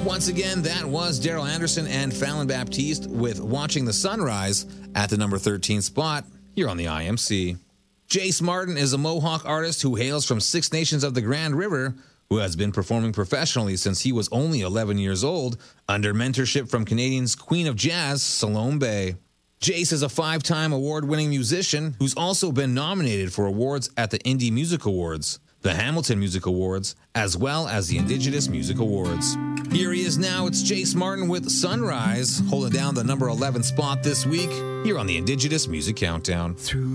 Once again, that was Daryl Anderson and Fallon Baptiste with Watching the Sunrise at the number 13 spot here on the IMC. Jace Martin is a Mohawk artist who hails from Six Nations of the Grand River, who has been performing professionally since he was only 11 years old, under mentorship from Canadian's Queen of Jazz, Salome Bay. Jace is a 5-time award-winning musician who's also been nominated for awards at the Indie Music Awards, the Hamilton Music Awards, as well as the Indigenous Music Awards. Here he is now. It's Jace Martin with Sunrise, holding down the number 11 spot this week here on the Indigenous Music Countdown. Through